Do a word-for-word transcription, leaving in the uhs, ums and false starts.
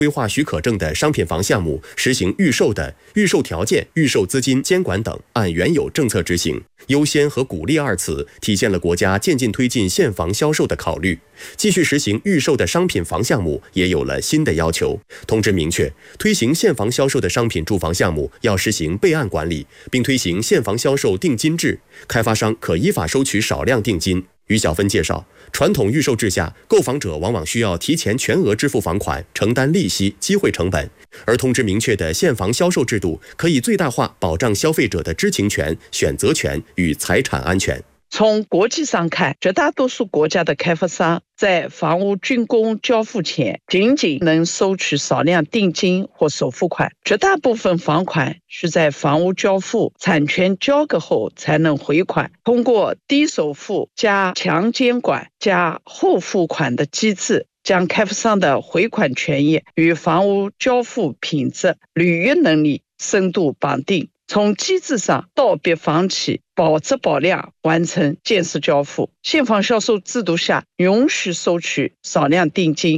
规划许可证的商品房项目实行预售的预售条件、预售资金监管等按原有政策执行。优先和鼓励二词体现了国家渐进推进现房销售的考虑。继续实行预售的商品房项目也有了新的要求。通知明确，推行现房销售的商品住房项目要实行备案管理，并推行现房销售定金制，开发商可依法收取少量定金。于小芬介绍，传统预售制下，购房者往往需要提前全额支付房款，承担利息、机会成本。而通知明确的现房销售制度，可以最大化保障消费者的知情权、选择权与财产安全。 从国际上看，绝大多数国家的开发商在房屋竣工交付前，仅仅能收取少量定金或首付款，绝大部分房款需在房屋交付、产权交割后才能回款。通过低首付加强监管加后付款的机制，将开发商的回款权益与房屋交付品质、履约能力深度绑定。从机制上道别房企保质保量完成建设交付。现房销售制度下，允许收取少量定金。